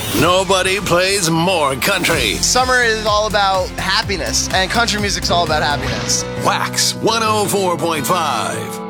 Nobody plays more country. Summer is all about happiness, and country music's all about happiness. Wax 104.5.